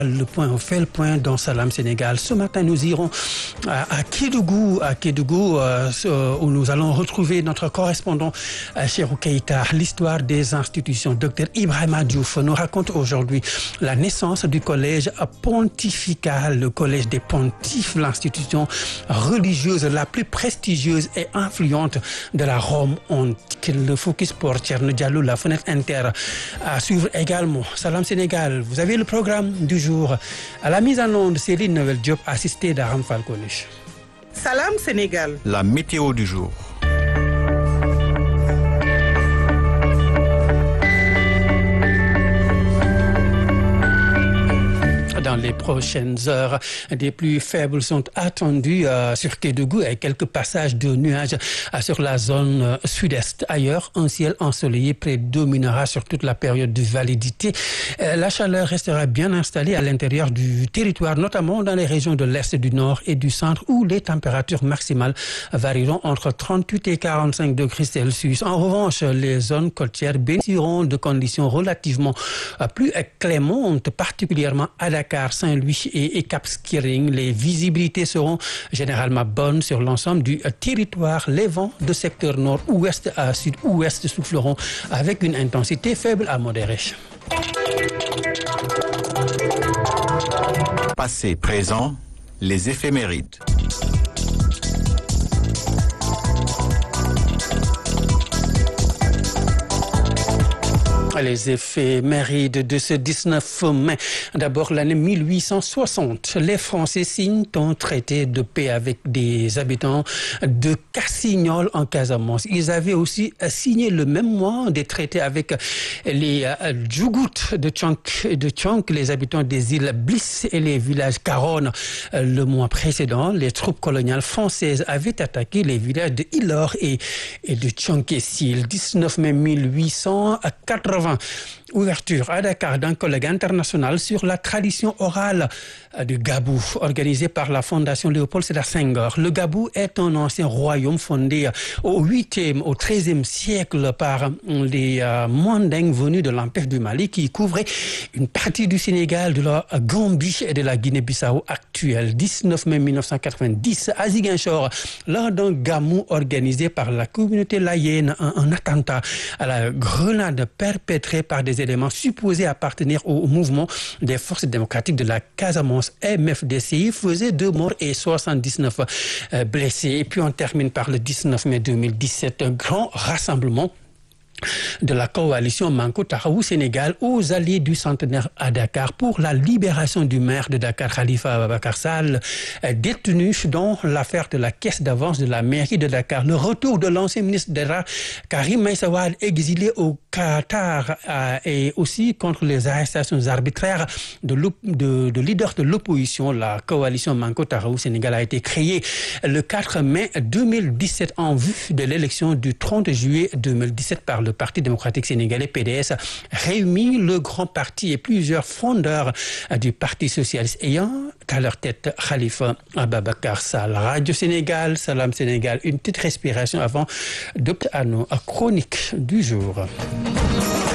On fait le point dans Salam Sénégal. Ce matin, nous irons à Kédougou, où nous allons retrouver notre correspondant Cheikhou Keita. L'histoire des institutions. Dr Ibrahima Diouf nous raconte aujourd'hui la naissance du collège pontifical, le collège des pontifes, l'institution religieuse la plus prestigieuse et influente de la Rome antique. Le focus pour Thierno Diallo, la fenêtre inter. À suivre également Salam Sénégal. Vous avez le programme du jour. À la mise en onde, Céline Noël Diop, assistée d'Aram Falconis. Salam Sénégal. La météo du jour. Dans les prochaines heures, des pluies faibles sont attendues sur Kédougou et quelques passages de nuages sur la zone sud-est. Ailleurs, un ciel ensoleillé prédominera sur toute la période de validité. La chaleur restera bien installée à l'intérieur du territoire, notamment dans les régions de l'Est, du Nord et du Centre, où les températures maximales varieront entre 38 et 45 degrés Celsius. En revanche, les zones côtières bénéficieront de conditions relativement plus clémentes, particulièrement à Dakar, Saint-Louis et Cap Skirring. Les visibilités seront généralement bonnes sur l'ensemble du territoire. Les vents de secteur nord-ouest à sud-ouest souffleront avec une intensité faible à modérée. Passé, présent, les éphémérides. Les éphémérides de ce 19 mai. D'abord, l'année 1860. Les Français signent un traité de paix avec des habitants de Cassignol en Casamance. Ils avaient aussi signé le même mois des traités avec les Djougoutes de Tchonk, les habitants des îles Bliss et les villages Caronne. Le mois précédent, les troupes coloniales françaises avaient attaqué les villages de Ilor et de Tchonk-Essil. 19 mai 1880. Ouverture à Dakar d'un colloque international sur la tradition orale du Gabou, organisé par la Fondation Léopold Sédar Senghor. Le Gabou est un ancien royaume fondé au 8e, au 13e siècle par les Mandingues venus de l'Empire du Mali qui couvraient une partie du Sénégal, de la Gambie et de la Guinée-Bissau actuelle. 19 mai 1990, à Ziguinchor, lors d'un gamou organisé par la communauté layène, un attentat à la grenade perpétré par des éléments supposés appartenir au mouvement des forces démocratiques de la Casamance, MFDCI, faisait 2 morts et 79 blessés. Et puis on termine par le 19 mai 2017, un grand rassemblement de la coalition Manko Taxawu Sénégal aux allées du centenaire à Dakar pour la libération du maire de Dakar, Khalifa Ababacar Sall, détenu dans l'affaire de la caisse d'avance de la mairie de Dakar. Le retour de l'ancien ministre d'État Karim Meïssa Wade, exilé au Qatar, et aussi contre les arrestations arbitraires de leaders de l'opposition. La coalition Manko Taxawu Sénégal a été créée le 4 mai 2017 en vue de l'élection du 30 juillet 2017 par le Parti démocratique sénégalais PDS, réunit le grand parti et plusieurs fondeurs du Parti socialiste ayant à leur tête Khalifa Ababacar Sall. Radio Sénégal, Salam Sénégal, une petite respiration avant d'opter à nos chroniques du jour.